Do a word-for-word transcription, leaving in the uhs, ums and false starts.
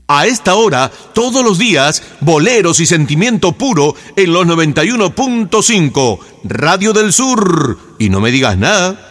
A esta hora, todos los días, boleros y sentimiento puro en los noventa y uno punto cinco, Radio del Sur. Y no me digas nada.